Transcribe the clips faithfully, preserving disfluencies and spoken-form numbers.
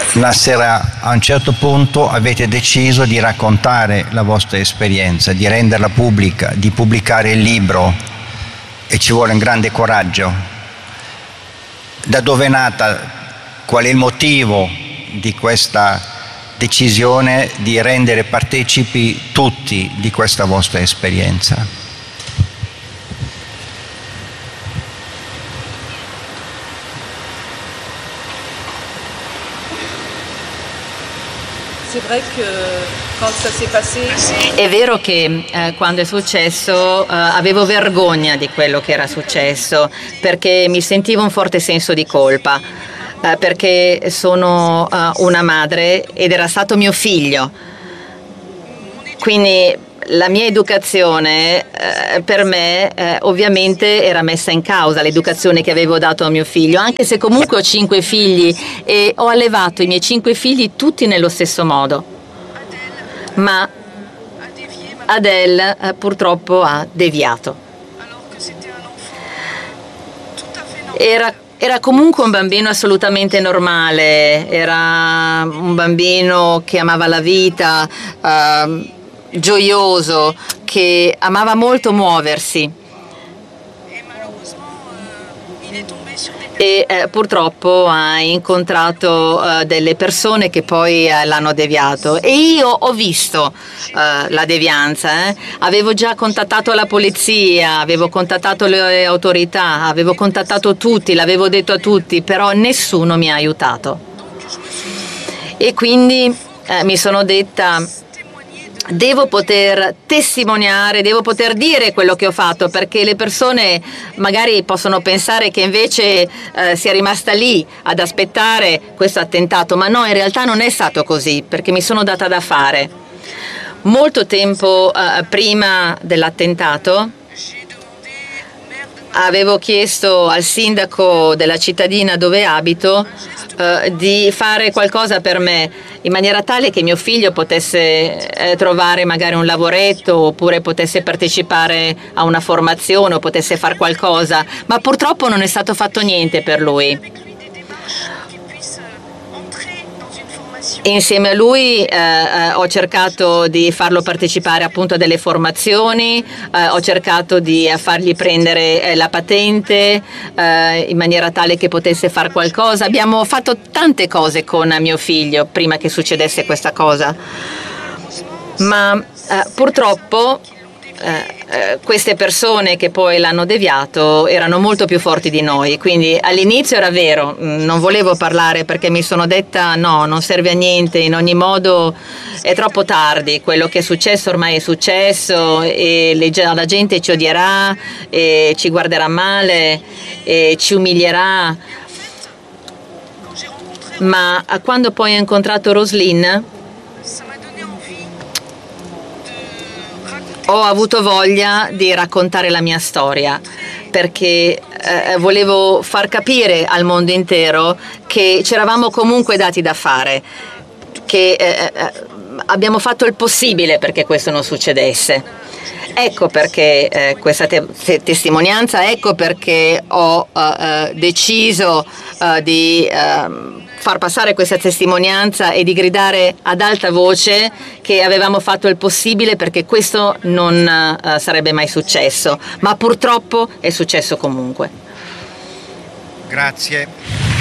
Nasserà, a un certo punto avete deciso di raccontare la vostra esperienza, di renderla pubblica, di pubblicare il libro, e ci vuole un grande coraggio. Da dove è nata, qual è il motivo di questa decisione di rendere partecipi tutti di questa vostra esperienza? È vero che eh, quando è successo eh, avevo vergogna di quello che era successo, perché mi sentivo un forte senso di colpa, eh, perché sono eh, una madre ed era stato mio figlio. Quindi la mia educazione eh, per me eh, ovviamente era messa in causa, l'educazione che avevo dato a mio figlio, anche se comunque ho cinque figli e ho allevato i miei cinque figli tutti nello stesso modo. Ma Adèle eh, purtroppo ha deviato. Era Era comunque un bambino assolutamente normale, era un bambino che amava la vita, eh, gioioso, che amava molto muoversi. E eh, purtroppo ha incontrato eh, delle persone che poi eh, l'hanno deviato, e io ho visto eh, la devianza, eh. Avevo già contattato la polizia, avevo contattato le autorità, avevo contattato tutti, l'avevo detto a tutti, però nessuno mi ha aiutato. E quindi eh, mi sono detta: devo poter testimoniare, devo poter dire quello che ho fatto, perché le persone magari possono pensare che invece eh, sia rimasta lì ad aspettare questo attentato, ma no, in realtà non è stato così, perché mi sono data da fare. Molto tempo eh, prima dell'attentato avevo chiesto al sindaco della cittadina dove abito eh, di fare qualcosa per me, in maniera tale che mio figlio potesse eh, trovare magari un lavoretto, oppure potesse partecipare a una formazione o potesse fare qualcosa, ma purtroppo non è stato fatto niente per lui. Insieme a lui eh, eh, ho cercato di farlo partecipare appunto a delle formazioni, eh, ho cercato di fargli prendere eh, la patente eh, in maniera tale che potesse fare qualcosa. Abbiamo fatto tante cose con mio figlio prima che succedesse questa cosa, ma eh, purtroppo eh, eh, queste persone che poi l'hanno deviato erano molto più forti di noi. Quindi all'inizio era vero, non volevo parlare perché mi sono detta no, non serve a niente, in ogni modo è troppo tardi, quello che è successo ormai è successo, e le, la gente ci odierà e ci guarderà male e ci umilierà. Ma quando poi ho incontrato Roselyne ho avuto voglia di raccontare la mia storia, perché eh, volevo far capire al mondo intero che ci eravamo comunque dati da fare, che eh, abbiamo fatto il possibile perché questo non succedesse. Ecco perché eh, questa te- te- testimonianza, ecco perché ho eh, deciso eh, di eh, far passare questa testimonianza e di gridare ad alta voce che avevamo fatto il possibile perché questo non uh, sarebbe mai successo, ma purtroppo è successo comunque. Grazie.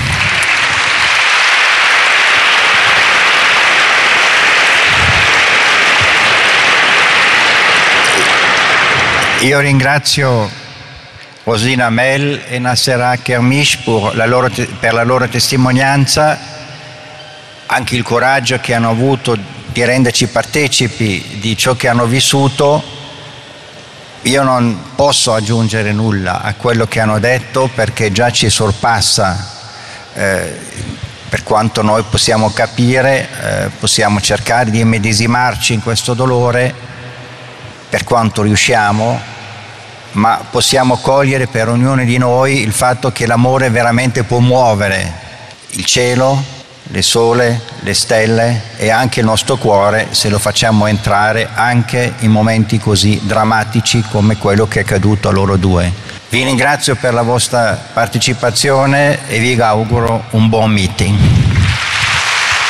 Io ringrazio Roselyne Hamel e Nasserà Kermish per la, loro, per la loro testimonianza, anche il coraggio che hanno avuto di renderci partecipi di ciò che hanno vissuto. Io non posso aggiungere nulla a quello che hanno detto perché già ci sorpassa eh, per quanto noi possiamo capire, eh, possiamo cercare di immedesimarci in questo dolore per quanto riusciamo, ma possiamo cogliere per ognuno di noi il fatto che l'amore veramente può muovere il cielo, le sole, le stelle e anche il nostro cuore se lo facciamo entrare anche in momenti così drammatici come quello che è accaduto a loro due. Vi ringrazio per la vostra partecipazione e vi auguro un buon meeting.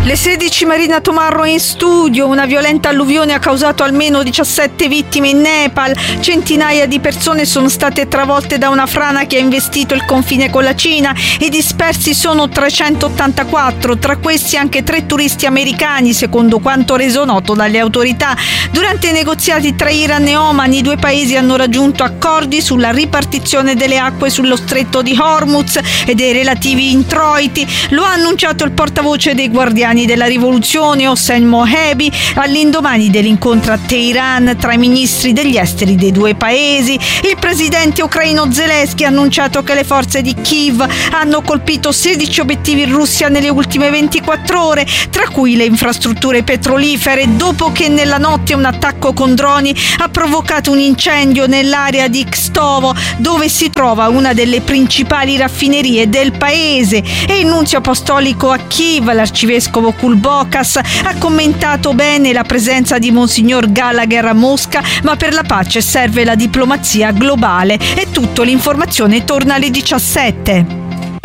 Le sedici Marina Tomarro in studio. Una violenta alluvione ha causato almeno diciassette vittime in Nepal. Centinaia di persone sono state travolte da una frana che ha investito il confine con la Cina. I dispersi sono trecentottantaquattro, tra questi anche tre turisti americani, secondo quanto reso noto dalle autorità. Durante i negoziati tra Iran e Oman, i due paesi hanno raggiunto accordi sulla ripartizione delle acque sullo stretto di Hormuz e dei relativi introiti. Lo ha annunciato il portavoce dei Guardiani della Rivoluzione, Hossein Mohebi, all'indomani dell'incontro a Teheran tra i ministri degli esteri dei due paesi. Il presidente ucraino Zelensky ha annunciato che le forze di Kiev hanno colpito sedici obiettivi in Russia nelle ultime ventiquattro ore, tra cui le infrastrutture petrolifere, dopo che nella notte un attacco con droni ha provocato un incendio nell'area di Kstovo, dove si trova una delle principali raffinerie del paese. E il nunzio apostolico a Kiev, l'arcivescovo Kulbokas, ha commentato bene la presenza di Monsignor Gallagher a Mosca, ma per la pace serve la diplomazia globale. È tutto, l'informazione torna alle diciassette.